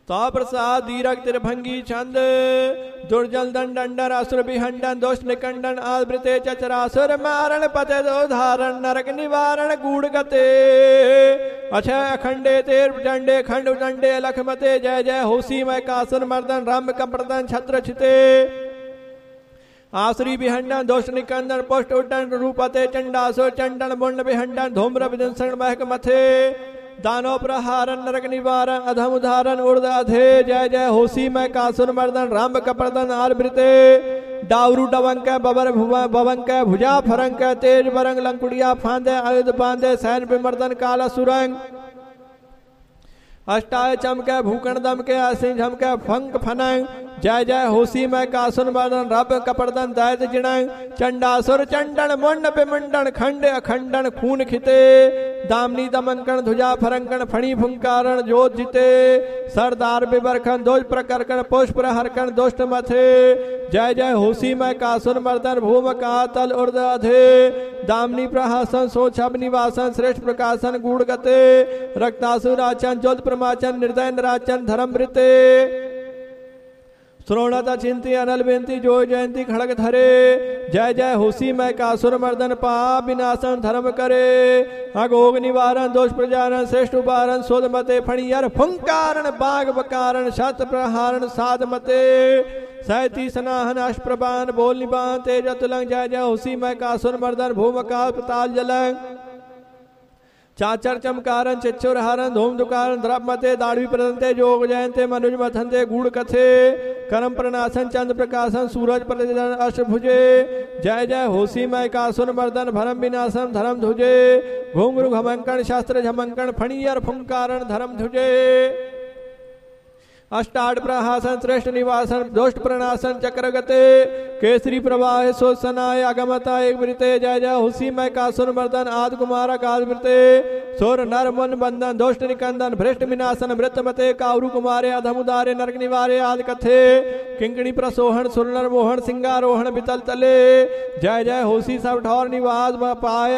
ता प्रसाद दीरक तिरभंगी छंद दुर्जल दंडन असुर विहंडन दोष निकंडन आदृते चचरासुर मारण पते दो धारण नरक निवारण गूढ़ गते अक्षय अखंडे तेर चंडे खंड चंडे लखमते जय जय होसी मैं कासुर मर्दन राम कप्रदन छत्र छिते आसुरी विहंडन दोष निकंदन पुष्ट उड्डन रूपते चंडासुर चंडन मुंड विहंडन धूम्र विदंसन महक मथे दानो प्रहारन नरक निवारण अधम उदाहरण उर्द अधे जय जय होसी मैं कासुर मर्दन राम कप्रदन आलवृते डावरू डवंक बबर भवंक भुजा फरंक तेज बरंग लंकुड़िया फांदे आयुध बांधे सैन विमर्दन काला सुरंग अष्टाय चमके भूकण दमके असिंह झमके फंक फनंग जय जय होसी मैं कासुर मर्दन रब कपरदन दैत जिणंग चंडासुर चंडन मुंड विमुंडन खंड अखंडन खून खिते दामनी दमंकन ध्वजा फरंकन फणी फुंकारण जोत जिते सरदार विबरखन दोष प्रकरकन पुष्प हरकन दुष्ट मथे जय जय होसी मैं कासुर मर्दन भूम का तल उर्द अधे दामनी प्रहासन सोछब निवासन श्रेष्ठ प्रकाशन गूढ़ गते रक्तासुराचन ज्योत प्रमाचन निर्दय नराचन धर्म वृते श्रोणता चिंती अनल बेंती जो जयंती खड़ग धरे जय जय होसी मैं कासुर मर्दन पाप विनाशन धर्म करे अगोग निवारण दोष प्रजारण श्रेष्ठ उपारण सोद मते फणियर फुंकारण बाग बकारण शत प्रहारण साध मते सहती सनाहन अष्प्रबान बोल निबान तेज तुलंग जय जय होसी मैं कासुर मर्दन भूमकाल पताल जलंग चाचर चमकारन चिच्छुर हरन धूम दुकारन द्रवमते दाढ़वी प्रदंते जोग जयंते मनुज मथंते गूढ़ कथे करम प्रनाशन चंद्र प्रकाशन सूरज प्रतिदन अष्टभुजे जय जय होसी मैं कासुर मर्दन भरम विनाशन धर्म ध्वजे घुंघरू घमंकन शास्त्र झमंकन फणियर फुंकारण धर्म ध्वजे अष्टाड़ प्रहासन श्रेष्ठ निवासन दोष्ट प्रणाशन चक्रगते केसरी प्रवाह सोसनाय अगमता एक वृते जय जय हुसी मैं कासुर मर्दन आद कुमार काल वृते सोर नर मन बंधन दोष्ट निकंदन भ्रष्ट विनाशन मृत मते कावरु कुमारे अधमुदारे नरक निवारे आद कथे किंकणी प्रसोहन सुरनर मोहन सिंगारोहण बितल तले जय जय होसी सब ठौर निवास पाए